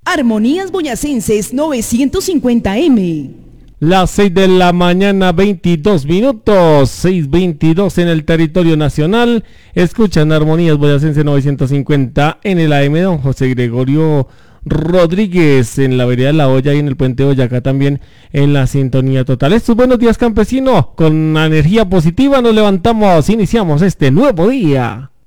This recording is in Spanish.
Armonías Boyacenses 950M. Las 6 de la mañana, 22 minutos, 6:22 en el territorio nacional. Escuchan Armonías Boyacense 950 en el AM. Don José Gregorio Rodríguez en la vereda La Olla y en el puente de Boyacá también en la sintonía total. Estos buenos días, campesino. Con energía positiva nos levantamos, iniciamos este nuevo día.